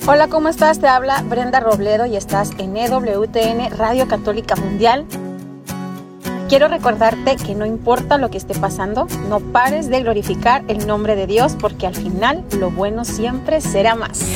Hola, ¿cómo estás? Te habla Brenda Robledo y estás en EWTN Radio Católica Mundial. Quiero recordarte que no importa lo que esté pasando, no pares de glorificar el nombre de Dios porque al final lo bueno siempre será más.